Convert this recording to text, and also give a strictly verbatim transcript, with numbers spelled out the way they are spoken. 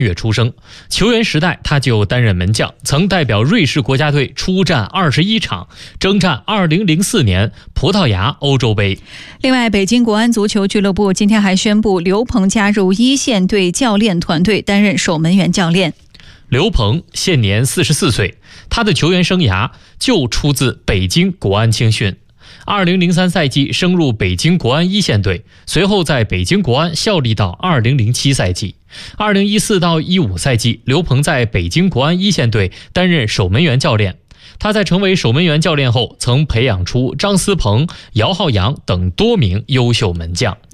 月出生。球员时代他就担任门将，曾代表瑞士国家队出战二十一场，征战二零零四年葡萄牙欧洲杯。 另外，北京国安足球俱乐部今天还宣布刘鹏加入一线队教练团队，担任守门员教练。 刘鹏现年四十四岁，他的球员生涯就出自北京国安青训。二零零三赛季升入北京国安一线队，随后在北京国安效力到二零零七赛季。二零一四到一五赛季，刘鹏在北京国安一线队担任守门员教练。他在成为守门员教练后，曾培养出张思鹏、姚浩洋等多名优秀门将。